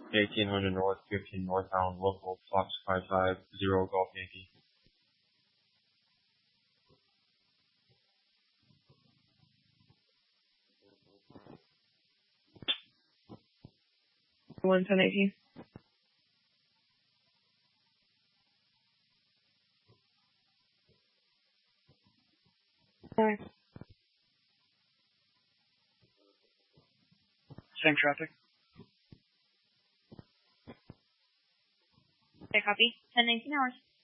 1800 North, 15 Northbound, local, Fox 550 Golf Yankee. One 1018. Alright. Same traffic. Okay, copy. 1019 hours.